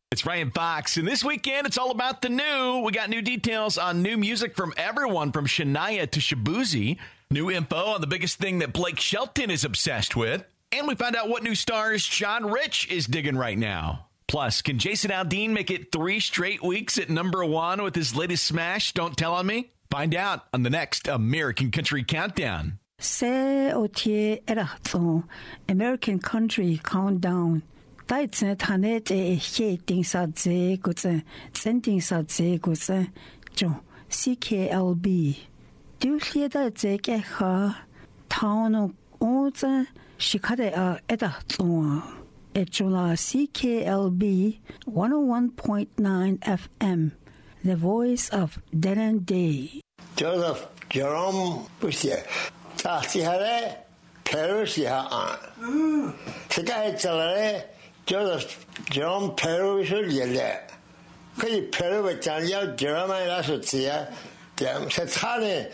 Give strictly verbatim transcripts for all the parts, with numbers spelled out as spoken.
It's Ryan Fox, and this weekend it's all about the new. We got new details on new music from everyone from Shania to Shaboozey, new info on the biggest thing that Blake Shelton is obsessed with, and we found out what new stars John Rich is digging right now. Plus, can Jason Aldean make it three straight weeks at number one with his latest smash, Don't Tell On Me? Find out on the next American Country Countdown. Se o tie erachtso American Country Countdown. Dai tse thane te he ting sa ze gu tse tsen ting sa ze gu tse jo C K L B. Du hlie da ze ke kha tawn o tse shikade a erachtso. E jola C K L B one oh one point nine F M. The voice of Dead and Day. Joseph Jerome Bussier. Tahtiare Perusia an. Sky Chalare Joseph Jerome Perusia yele. Kay Peru Chanya Jerome Lasutia. Dem Satane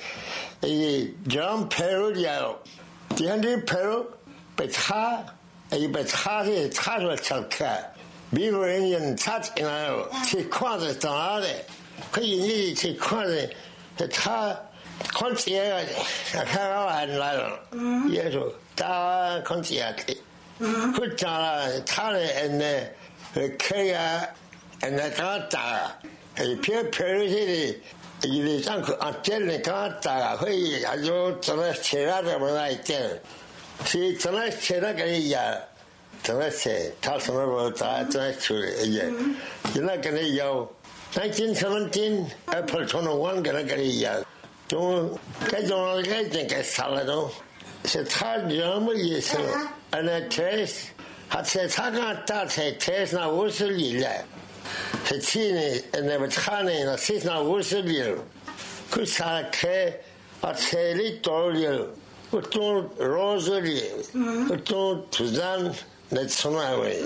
Jerome Perugia. The hundred Peru Betha a Betha Tara Chalka. Beaver Indian touch in our Chiquan Tonade. Kay need Chiquan the tar concierge a caravan ladder. Yes, tar concierge. Put tar and the Kaya and the Kata. A pure Perry, you is uncle until the Kata, where I go to the Cherada when I tell. See, tonight Cherada. Let's say, toss them about that. That's true. You're not going to yell. nineteen seventeen, April twenty-first, going to get a yell. Don't get on the gate and get salad. It's a hard job, yes. And a taste. I said, I can't touch a taste now, what's the deal? The teeny and the Batani and the six now, what's the deal? Could I care? I'd say, little you. But don't rosary. But don't to done. That's my way.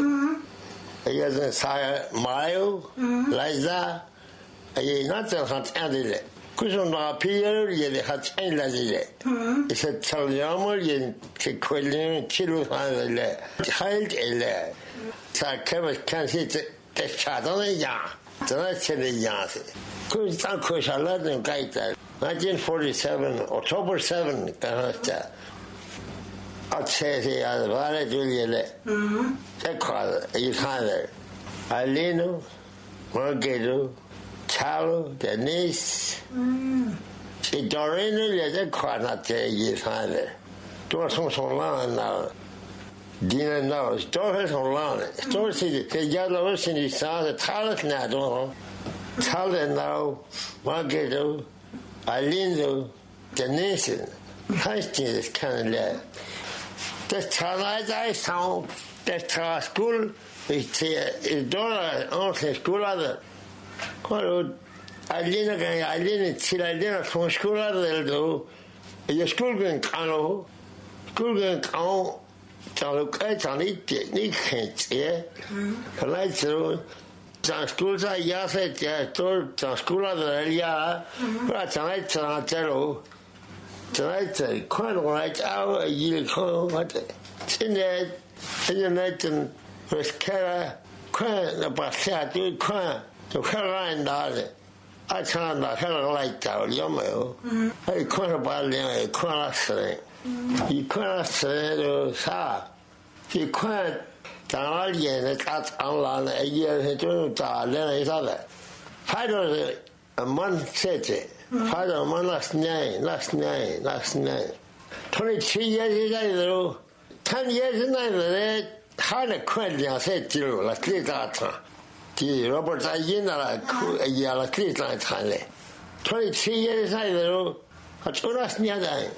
I guess Sire Mario, Liza, I not a hot adile. Couldn't appear yet a hot adile. It's a Talyamo yin Chiquilin, Chilu Hanle, Child Ele. Sarkevas can't hit the chat on a yarn. The rest of the yarn. Couldn't talk with a lot of guy. nineteen forty-seven, October seventh, I'd say I was very Juliet. That called you father. Alino, Margedo, Chalo, Denise. She Dorino, that called not tell you father. Door some so long now. Dina knows. Door has so long. Door city, the yellow ocean is saw the talent now, don't know. Chalo now, Margedo, Alino, Denise. Hastings is kind of there. The child I saw, the child school is is dollar on the school other. What I didn't I didn't see I didn't from school other do. Your school going cano, school going cano. 讲了该讲的点你看见，后来之后讲 school 在亚塞的都讲 school 的人呀，不然讲来讲这路。Tonight, quite like our year call what in the United with Kara, quite about that, do quite to Caroline Dolly. I can't not have a light out, Yomo. I quite about the quite you can't say to Sa. You quite down again, the cat on a year to die, then is other. Five a month city. Father, my last name, last name, last name. Twenty-three years ago, ten years ago, had a question said to you, like three times. The Robert Ayina, a year like three times. Twenty-three years ago, I told us near that.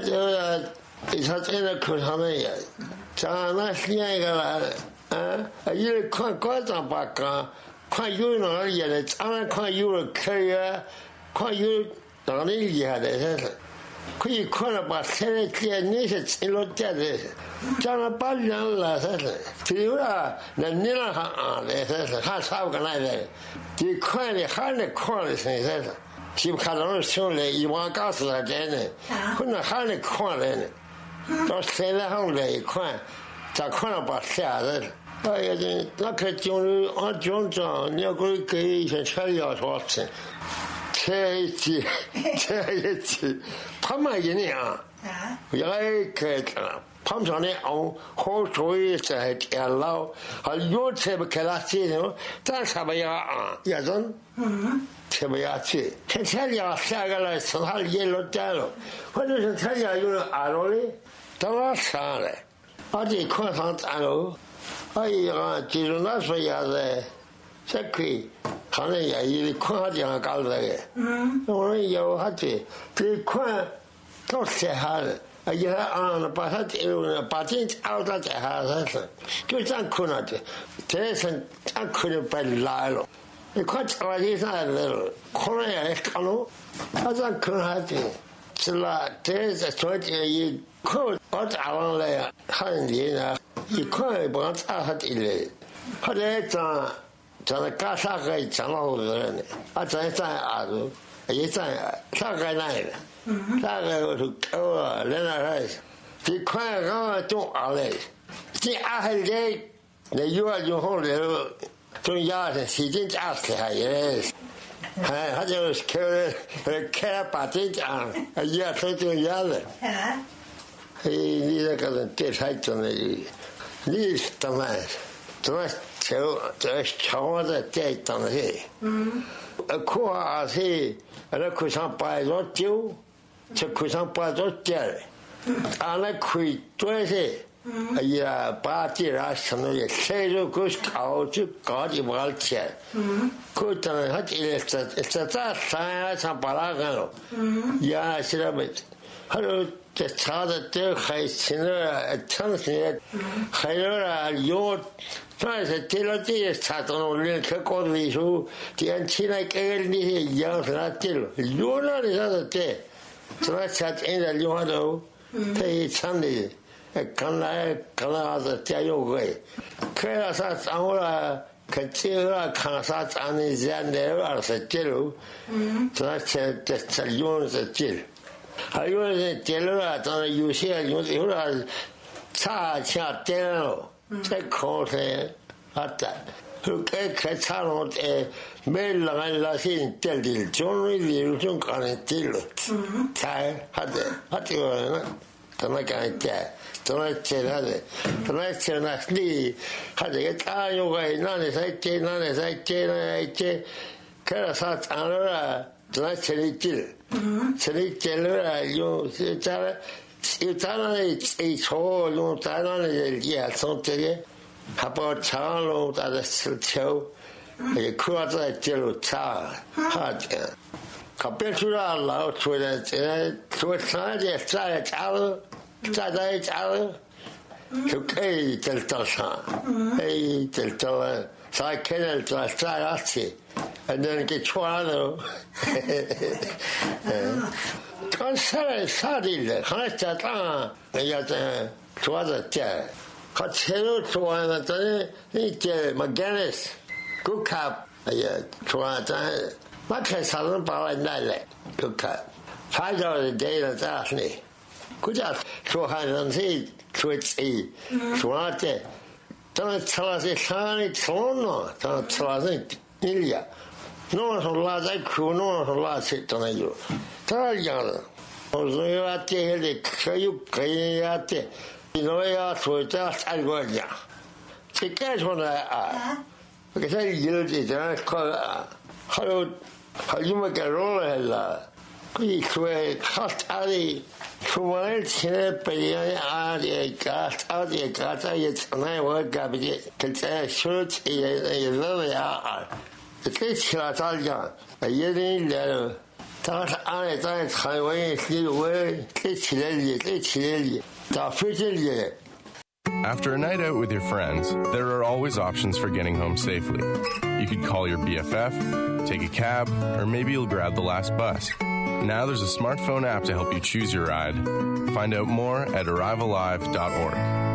It's not in a Kuhamaya. John, last year, a year can't go to Baka, quite you know, yet it's unquite you a carrier. 看有当然厉害的，可以看了把现在这那些进入这的，将了八年了，是是，只有啊，那你那还啊的，是是，还差不多那的，你看的还得看的，是是，是不看到兄弟一往告诉他真的，可能还得看的呢，到现在后来一看，咋看了把下的， 哎呀，这那个种俺种长，你要给给些菜芽说吃，吃一吃，吃一吃，他们一年啊，原来给他。他们说呢，哦，好水在天捞，还有车不开了车呢，咱车不要啊，也真，嗯，车不要去，现在要下个来，从他一路带了，或者是他家有二楼的，到那上来，而且看上三楼，哎呀，就是那时候也是，才可以，他那也有看下这样搞的，嗯，我说有下子，这看到下下了。哎呀，啊，把他这把这熬到这下子，就这样看了的，这是这样看就被来了。你看这玩意上来了，看了也看了，他这样看下子，是啦，这是说这一看我打完来呀，很厉害，一看也不敢打他的嘞，后来长长得干啥个长了好多人呢，啊，长长耳朵，也长啥个来了。大概我说够了，人那来，这快刚刚种下来，这阿还来，那有啊有好了，种芽的，时间加起来也，哎，他就开开了把这讲，叶头种芽了。哎，你那个人对他种的，你怎么怎么瞧这瞧我这这东西？嗯，呃，苦啊是，那苦上摆着酒。这苦上把着点儿，俺那亏多些，哎呀，把这啊什么的，谁就给搞就搞的不好钱，可当然他这这这这三啊上把那个了，呀，现在没，还有这查的这还现在城市，还有啊有，但是这了这查到了人可搞的时候，电器那个那些样是那这了，有那里啥子这。这那车现在另外头，他一厂里，刚来刚来是加油会，开了啥涨了，看这个看啥涨的，现在二十几路，这那车这这用是几，还有人跌了，当然有些有有了，差钱跌了，再考试啊的。开开茶楼的，每两个老先跌的，终于流中可能跌了，才他的他这个人，怎么讲跌，怎么跌他的，怎么跌那你，他这个大有个哪里才跌，哪里才跌，哪里跌，开了啥涨了啦，怎么吃的跌，吃的跌了啦，用是咋了，有咋了一错，用咋了也从这个。还把长龙在这石头，也靠在这路长，好的。可别说了，老出来这说上去再加了，再再加了，就可以在早上，哎，在早上再开了再再下去，那给穿了，嗯，刚下来下的了，后来家长哎呀这桌子这。他车路做完了，咱你这 McGinnis 顾客，哎呀，做完咱那开啥人把我拿来顾客，他叫人这了咋呢？顾家说还人是说起，说那这，咱吃了是啥的吃了，咱吃了是你俩，弄上拉在口，弄上拉去，真的有，这样的，我说要这的可有可以呀的。你说要说这三个家，这干出来啊，给他一直这样看啊，还有还有么个肉来了，可以说好大的，说完现在北洋啊的干啥的干啥也从来我干不的，跟这手机也也老呀啊，这起了咋讲？也得来了。当时俺来咱台湾也是我这起来的，这起来的。 After a night out with your friends, there are always options for getting home safely. You could call your B F F, take a cab, or maybe you'll grab the last bus. Now there's a smartphone app to help you choose your ride. Find out more at arrive alive dot org.